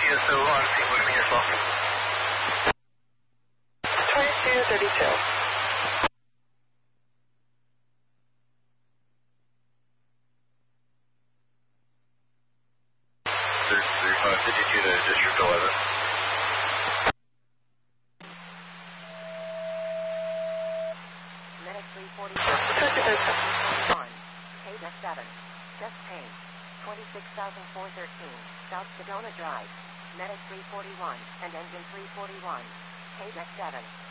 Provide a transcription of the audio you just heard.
DSO on, see what me as well. 2232. They're 52 to District 11. Medic 341. Second, 7. Just paid. 26,413. South Sedona Drive. Medic 341 and engine 341. Paydeck 7.